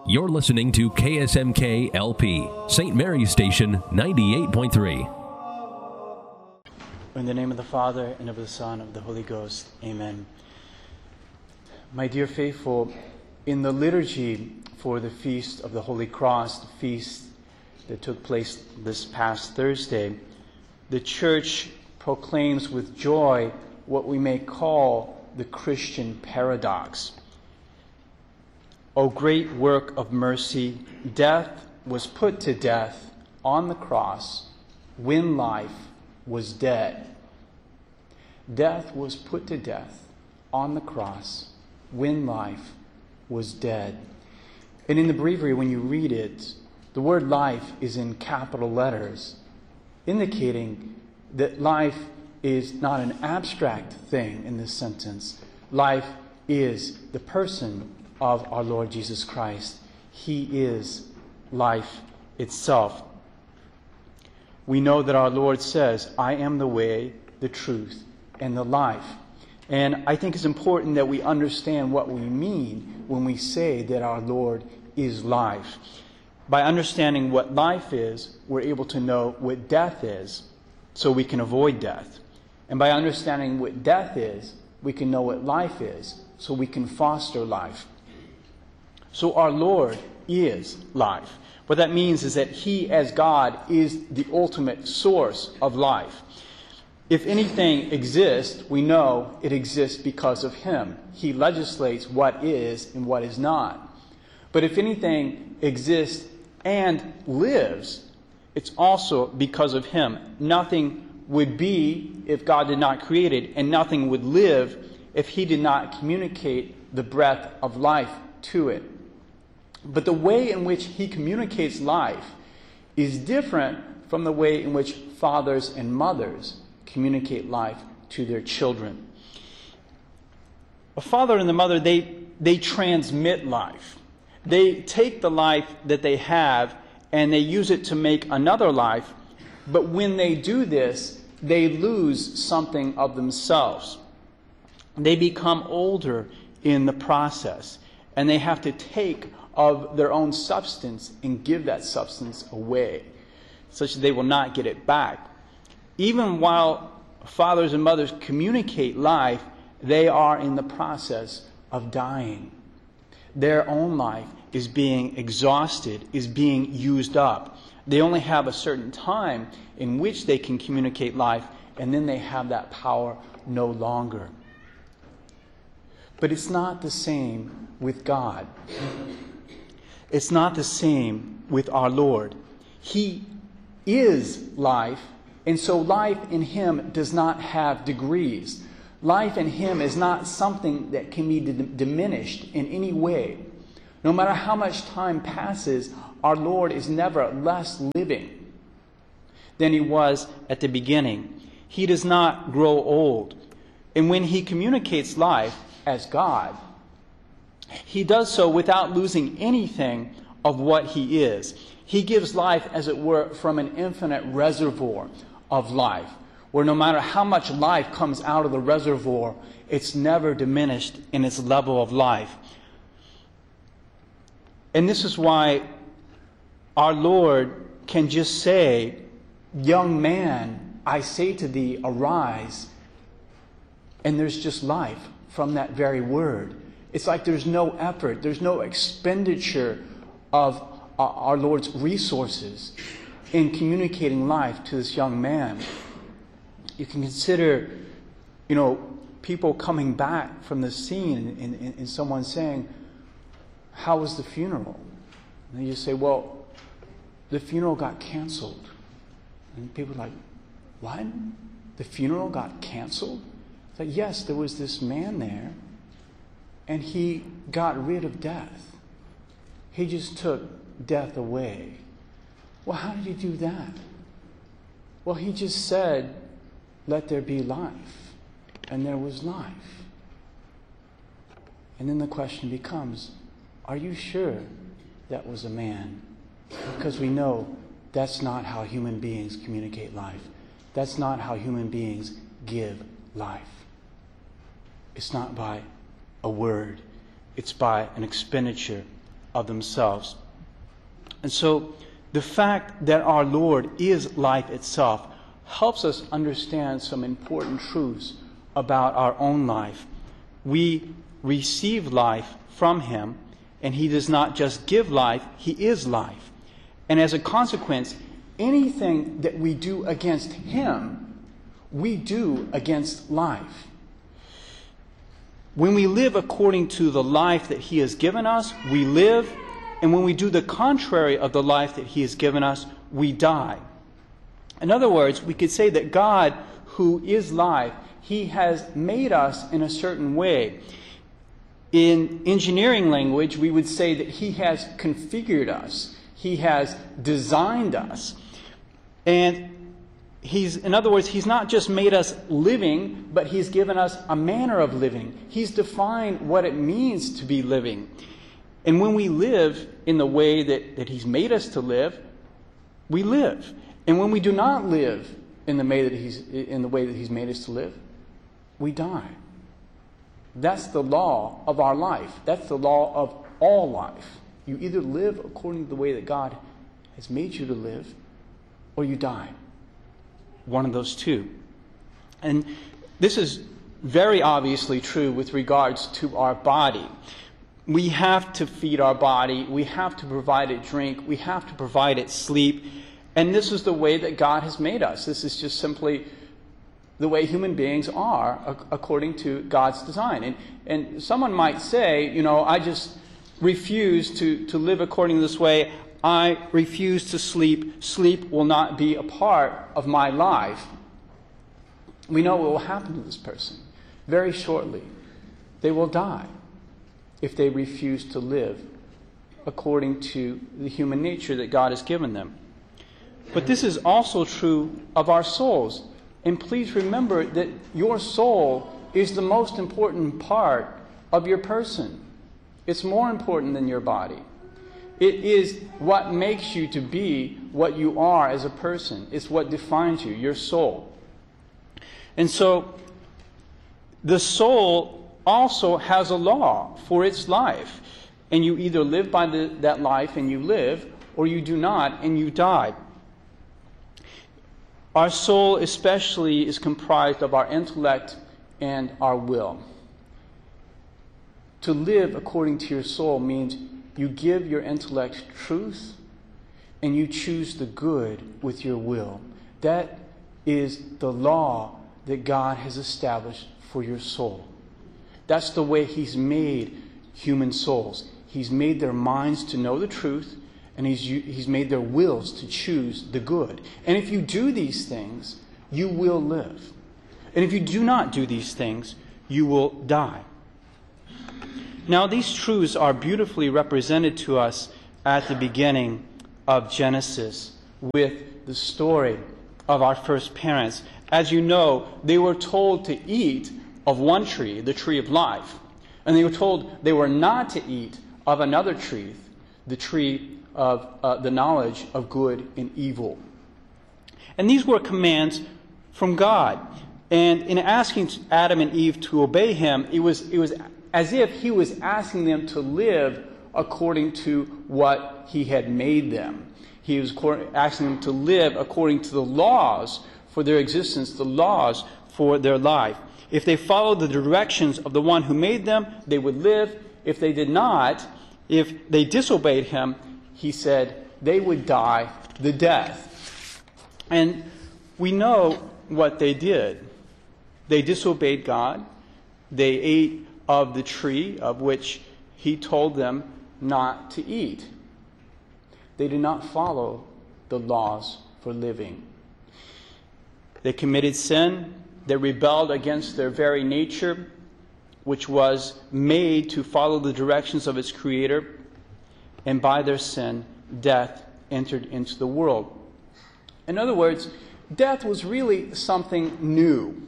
You're listening to KSMK LP, St. Mary's Station 98.3. In the name of the Father, and of the Son, and of the Holy Ghost. Amen. My dear faithful, in the liturgy for the Feast of the Holy Cross, the feast that took place this past Thursday, the Church proclaims with joy what we may call the Christian paradox. O great work of mercy, death was put to death on the cross when life was dead. Death was put to death on the cross when life was dead. And in the breviary, when you read it, the word life is in capital letters, indicating that life is not an abstract thing in this sentence. Life is the person of our Lord Jesus Christ. He is life itself. We know that our Lord says, I am the way, the truth, and the life. And I think it's important that we understand what we mean when we say that our Lord is life. By understanding what life is, we're able to know what death is, so we can avoid death. And by understanding what death is, we can know what life is, so we can foster life. So our Lord is life. What that means is that He, as God, is the ultimate source of life. If anything exists, we know it exists because of Him. He legislates what is and what is not. But if anything exists and lives, it's also because of Him. Nothing would be if God did not create it, and nothing would live if He did not communicate the breath of life to it. But the way in which He communicates life is different from the way in which fathers and mothers communicate life to their children. A father and the mother, they transmit life. They take the life that they have and they use it to make another life. But when they do this, they lose something of themselves. They become older in the process, and they have to take of their own substance and give that substance away, such that they will not get it back. Even while fathers and mothers communicate life, they are in the process of dying. Their own life is being exhausted, is being used up. They only have a certain time in which they can communicate life, and then they have that power no longer. But it's not the same with God. It's not the same with our Lord. He is life, and so life in Him does not have degrees. Life in Him is not something that can be diminished in any way. No matter how much time passes, our Lord is never less living than He was at the beginning. He does not grow old. And when He communicates life as God, He does so without losing anything of what He is. He gives life, as it were, from an infinite reservoir of life, where no matter how much life comes out of the reservoir, it's never diminished in its level of life. And this is why our Lord can just say, young man, I say to thee, arise. And there's just life from that very word. It's like there's no effort, there's no expenditure of our Lord's resources in communicating life to this young man. You can consider, people coming back from the scene and someone saying, how was the funeral? And you say, well, the funeral got canceled. And people are like, what? The funeral got canceled? It's like, yes, there was this man there, and he got rid of death. He just took death away. Well, how did he do that? Well, he just said, let there be life. And there was life. And then the question becomes, are you sure that was a man? Because we know that's not how human beings communicate life. That's not how human beings give life. It's not by a word. It's by an expenditure of themselves. And so the fact that our Lord is life itself helps us understand some important truths about our own life. We receive life from Him, and He does not just give life, He is life. And as a consequence, anything that we do against Him, we do against life. When we live according to the life that He has given us, we live. And when we do the contrary of the life that He has given us, we die. In other words, we could say that God, who is life, He has made us in a certain way. In engineering language, we would say that He has configured us. He has designed us. And in other words, He's not just made us living, but He's given us a manner of living. He's defined what it means to be living. And when we live in the way that He's made us to live, we live. And when we do not live in the way that He's made us to live, we die. That's the law of our life. That's the law of all life. You either live according to the way that God has made you to live, or you die. One of those two. And this is very obviously true with regards to our body. We have to feed our body. We have to provide it drink. We have to provide it sleep. And this is the way that God has made us. This is just simply the way human beings are according to God's design. And someone might say, I just refuse to live according to this way. I refuse to sleep. Sleep will not be a part of my life. We know what will happen to this person. Very shortly, they will die if they refuse to live according to the human nature that God has given them. But this is also true of our souls. And please remember that your soul is the most important part of your person. It's more important than your body. It is what makes you to be what you are as a person. It's what defines you, your soul. And so the soul also has a law for its life. And you either live by that life and you live, or you do not and you die. Our soul especially is comprised of our intellect and our will. To live according to your soul means you give your intellect truth and you choose the good with your will. That is the law that God has established for your soul. That's the way He's made human souls. He's made their minds to know the truth, and He's made their wills to choose the good. And if you do these things, you will live. And if you do not do these things, you will die. Now, these truths are beautifully represented to us at the beginning of Genesis with the story of our first parents. As you know, they were told to eat of one tree, the tree of life. And they were told they were not to eat of another tree, the tree of the knowledge of good and evil. And these were commands from God. And in asking Adam and Eve to obey Him, it was as if He was asking them to live according to what He had made them. He was asking them to live according to the laws for their existence, the laws for their life. If they followed the directions of the one who made them, they would live. If they did not, if they disobeyed Him, He said they would die the death. And we know what they did. They disobeyed God. They ate of the tree of which He told them not to eat. They did not follow the laws for living. They committed sin. They rebelled against their very nature, which was made to follow the directions of its Creator. And by their sin, death entered into the world. In other words, death was really something new.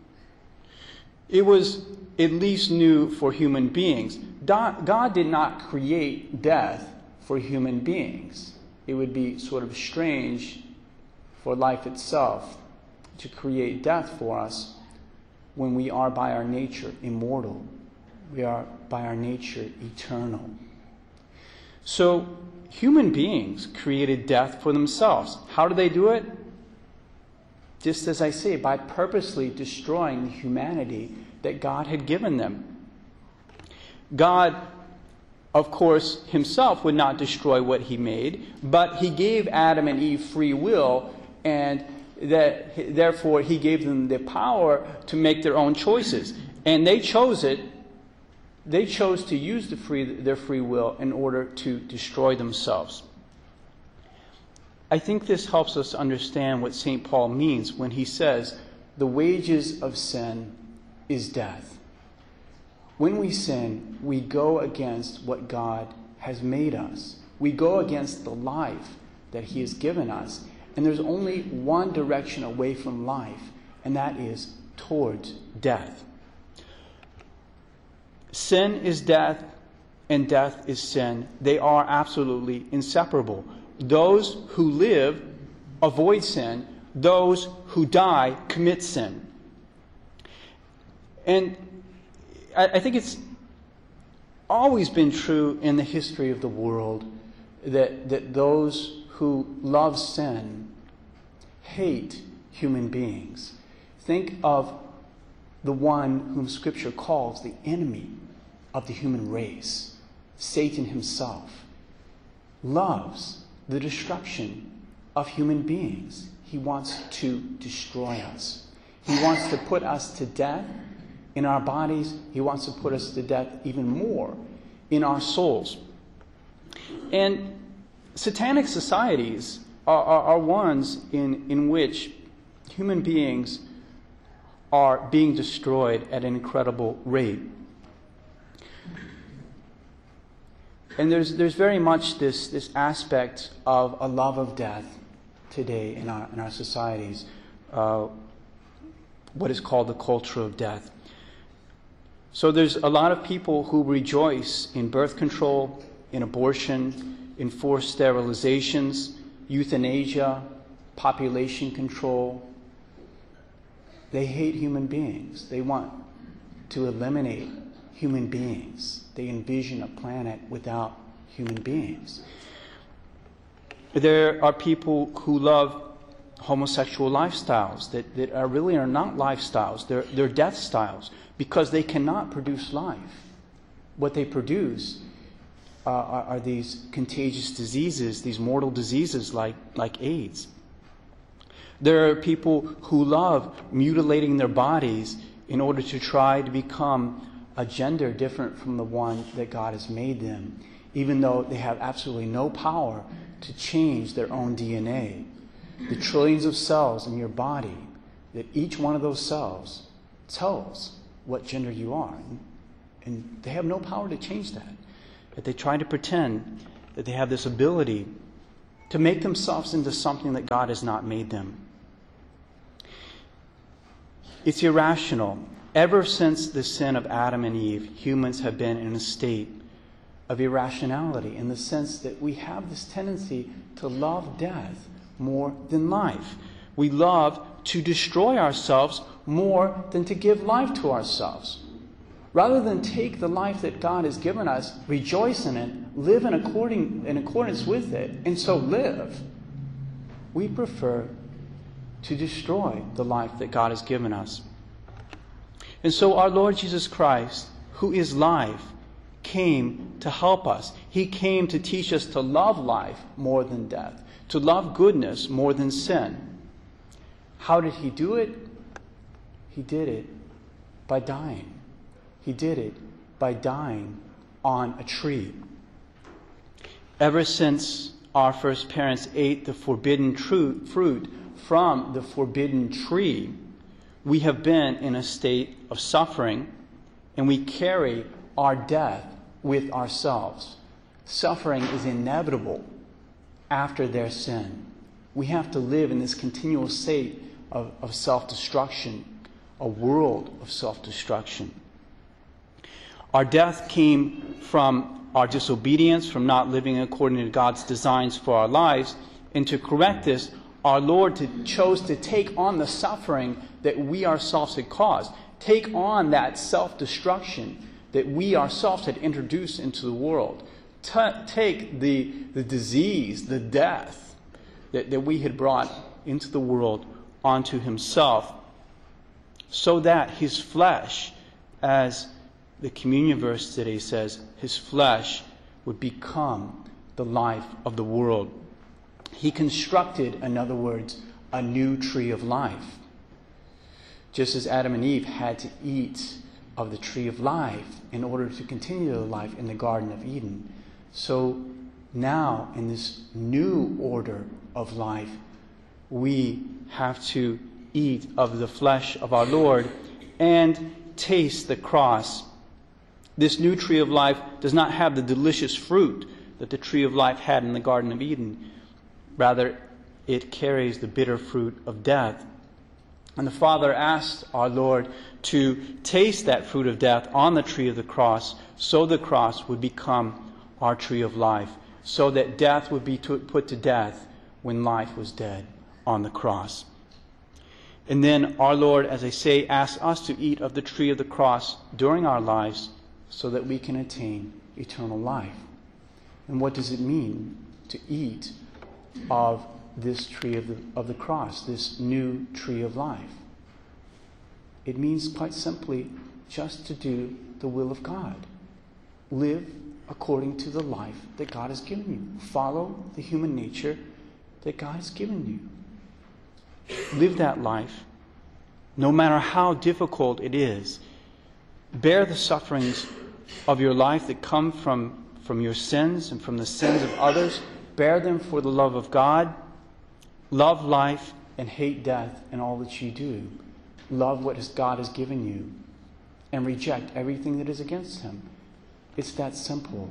It was at least new for human beings. God did not create death for human beings. It would be sort of strange for life itself to create death for us when we are by our nature immortal. We are by our nature eternal. So human beings created death for themselves. How do they do it? Just as I say, by purposely destroying the humanity that God had given them. God, of course, himself would not destroy what he made, but he gave Adam and Eve free will, and therefore he gave them the power to make their own choices. And they chose it. They chose to use their free will in order to destroy themselves. I think this helps us understand what St. Paul means when he says, the wages of sin is death. When we sin, we go against what God has made us. We go against the life that he has given us. And there's only one direction away from life, and that is towards death. Sin is death, and death is sin. They are absolutely inseparable. Those who live avoid sin. Those who die commit sin. And I think it's always been true in the history of the world that those who love sin hate human beings. Think of the one whom Scripture calls the enemy of the human race. Satan himself loves the destruction of human beings. He wants to destroy us. He wants to put us to death in our bodies. He wants to put us to death even more in our souls. And satanic societies are ones in which human beings are being destroyed at an incredible rate. And there's very much this aspect of a love of death today in our societies, what is called the culture of death. So there's a lot of people who rejoice in birth control, in abortion, in forced sterilizations, euthanasia, population control. They hate human beings. They want to eliminate human beings. They envision a planet without human beings. There are people who love homosexual lifestyles that really are not lifestyles. They're death styles because they cannot produce life. What they produce are these contagious diseases, these mortal diseases like AIDS. There are people who love mutilating their bodies in order to try to become a gender different from the one that God has made them, even though they have absolutely no power to change their own DNA. The trillions of cells in your body, that each one of those cells tells what gender you are. And they have no power to change that. But they try to pretend that they have this ability to make themselves into something that God has not made them. It's irrational. Ever since the sin of Adam and Eve, humans have been in a state of irrationality in the sense that we have this tendency to love death more than life. We love to destroy ourselves more than to give life to ourselves. Rather than take the life that God has given us, rejoice in it, live in accordance with it, and so live, we prefer to destroy the life that God has given us. And so our Lord Jesus Christ, who is life, came to help us. He came to teach us to love life more than death, to love goodness more than sin. How did he do it? He did it by dying. He did it by dying on a tree. Ever since our first parents ate the forbidden fruit from the forbidden tree, we have been in a state of suffering, and we carry our death with ourselves. Suffering is inevitable after their sin. We have to live in this continual state of self-destruction, a world of self-destruction. Our death came from our disobedience, from not living according to God's designs for our lives, and to correct this, our Lord chose to take on the suffering that we ourselves had caused, take on that self-destruction that we ourselves had introduced into the world, take the disease, the death that we had brought into the world onto himself, so that his flesh, as the communion verse today says, his flesh would become the life of the world. He constructed, in other words, a new tree of life. Just as Adam and Eve had to eat of the tree of life in order to continue their life in the Garden of Eden, so now in this new order of life, we have to eat of the flesh of our Lord and taste the cross. This new tree of life does not have the delicious fruit that the tree of life had in the Garden of Eden. Rather, it carries the bitter fruit of death. And the Father asked our Lord to taste that fruit of death on the tree of the cross, so the cross would become our tree of life, so that death would be put to death when life was dead on the cross. And then our Lord, as I say, asks us to eat of the tree of the cross during our lives so that we can attain eternal life. And what does it mean to eat of this tree of the cross, this new tree of life? It means quite simply just to do the will of God. Live according to the life that God has given you. Follow the human nature that God has given you. Live that life, no matter how difficult it is. Bear the sufferings of your life that come from your sins and from the sins of others. Bear them for the love of God. Love life and hate death in all that you do. Love what God has given you and reject everything that is against Him. It's that simple.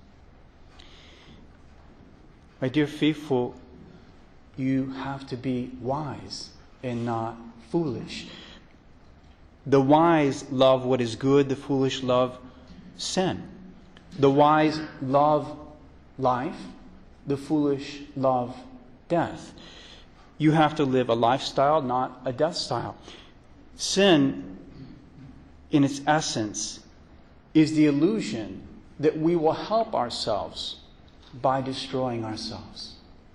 My dear faithful, you have to be wise and not foolish. The wise love what is good, the foolish love sin. The wise love life, the foolish love death. You have to live a lifestyle, not a death style. Sin, in its essence, is the illusion that we will help ourselves by destroying ourselves.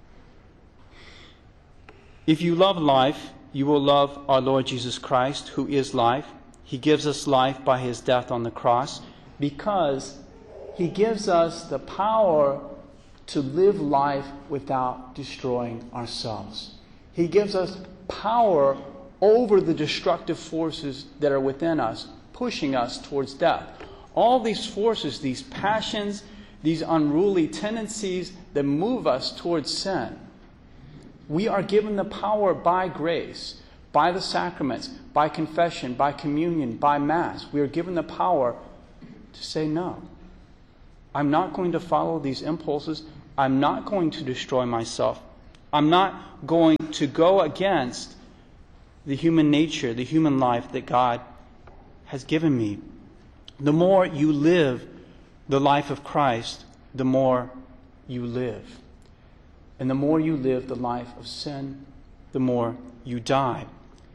If you love life, you will love our Lord Jesus Christ, who is life. He gives us life by His death on the cross because He gives us the power to live life without destroying ourselves. He gives us power over the destructive forces that are within us, pushing us towards death. All these forces, these passions, these unruly tendencies that move us towards sin, we are given the power by grace, by the sacraments, by confession, by communion, by Mass. We are given the power to say, no, I'm not going to follow these impulses. I'm not going to destroy myself. I'm not going to go against the human nature, the human life that God has given me. The more you live the life of Christ, the more you live. And the more you live the life of sin, the more you die.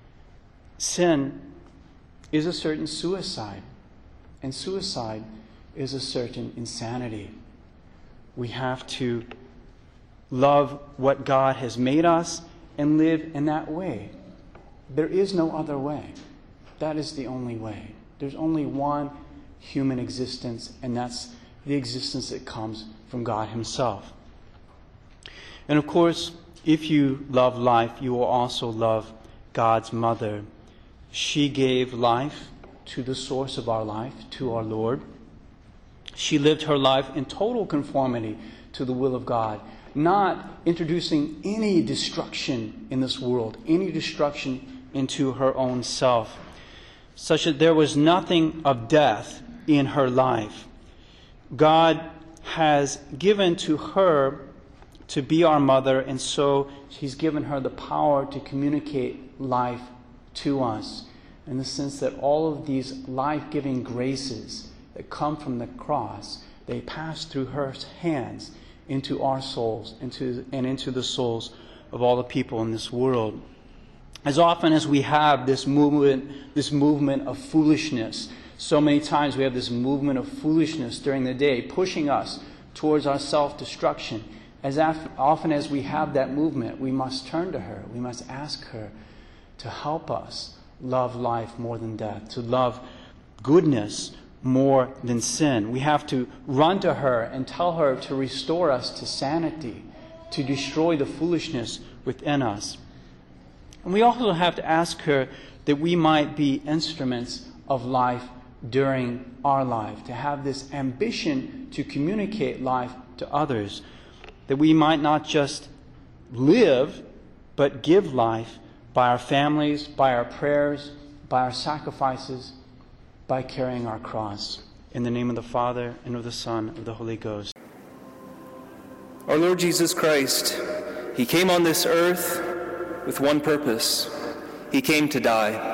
Sin is a certain suicide, and suicide is a certain insanity. We have to love what God has made us and live in that way. There is no other way. That is the only way. There's only one human existence, and that's the existence that comes from God Himself. And of course, if you love life, you will also love God's mother. She gave life to the source of our life, to our Lord. She lived her life in total conformity to the will of God, not introducing any destruction in this world, any destruction into her own self, such that there was nothing of death in her life. God has given to her to be our mother, and so He's given her the power to communicate life to us, in the sense that all of these life-giving graces that come from the cross, they pass through her hands into our souls, into the souls of all the people in this world. As often as we have this movement of foolishness, so many times we have this movement of foolishness during the day, pushing us towards our self-destruction. As often as we have that movement, we must turn to her. We must ask her to help us love life more than death, to love goodness more than sin. We have to run to her and tell her to restore us to sanity, to destroy the foolishness within us. And we also have to ask her that we might be instruments of life during our life, to have this ambition to communicate life to others, that we might not just live, but give life by our families, by our prayers, by our sacrifices, by carrying our cross. In the name of the Father, and of the Son, and of the Holy Ghost. Our Lord Jesus Christ, He came on this earth with one purpose. He came to die.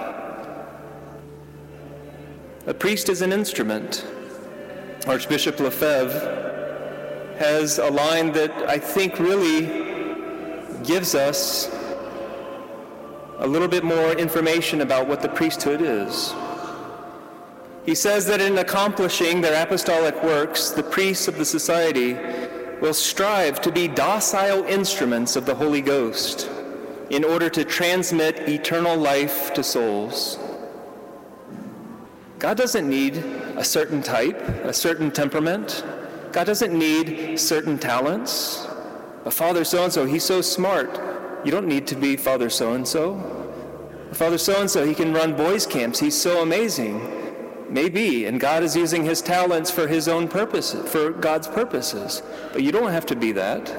A priest is an instrument. Archbishop Lefebvre has a line that I think really gives us a little bit more information about what the priesthood is. He says that in accomplishing their apostolic works, the priests of the society will strive to be docile instruments of the Holy Ghost in order to transmit eternal life to souls. God doesn't need a certain type, a certain temperament. God doesn't need certain talents. A Father so-and-so, he's so smart. You don't need to be Father so-and-so. Father so-and-so, he can run boys' camps. He's so amazing. Maybe, and God is using his talents for his own purposes, for God's purposes. But you don't have to be that.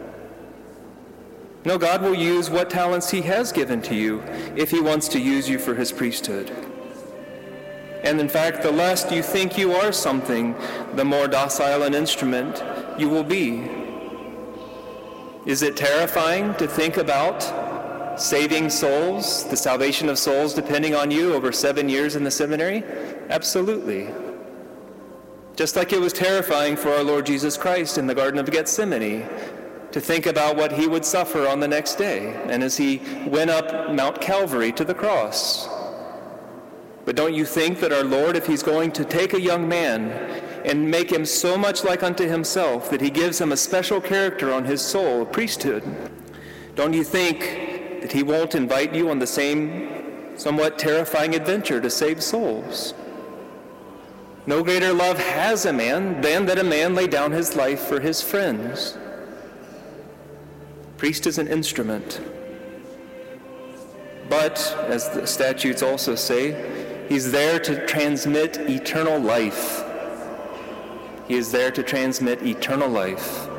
No, God will use what talents he has given to you if he wants to use you for his priesthood. And in fact, the less you think you are something, the more docile an instrument you will be. Is it terrifying to think about saving souls, the salvation of souls depending on you over 7 years in the seminary? Absolutely. Just like it was terrifying for our Lord Jesus Christ in the Garden of Gethsemane to think about what he would suffer on the next day, and as he went up Mount Calvary to the cross. But don't you think that our Lord, if he's going to take a young man and make him so much like unto himself that he gives him a special character on his soul, a priesthood, don't you think that he won't invite you on the same somewhat terrifying adventure to save souls? No greater love has a man than that a man lay down his life for his friends. Priest is an instrument. But, as the statutes also say, he's there to transmit eternal life. He is there to transmit eternal life.